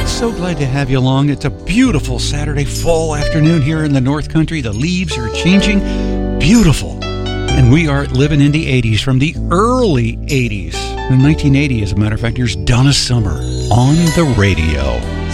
So glad to have you along. It's a beautiful Saturday fall afternoon here in the North Country. The leaves are changing. Beautiful. And we are living in the 80s, from the early 80s. In 1980, as a matter of fact, here's Donna Summer on the radio.